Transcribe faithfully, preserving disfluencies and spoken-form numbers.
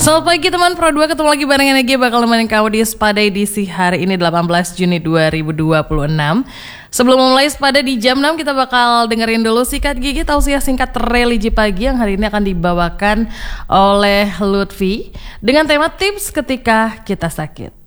Selamat pagi teman Pro dua, ketemu lagi bareng N G bakal nemenin kamu di Spada edisi hari ini delapan belas Juni dua ribu dua puluh enam. Sebelum memulai Spada di jam enam, kita bakal dengerin dulu sikat gigi tausiah singkat religi pagi yang hari ini akan dibawakan oleh Lutfi dengan tema tips ketika kita sakit.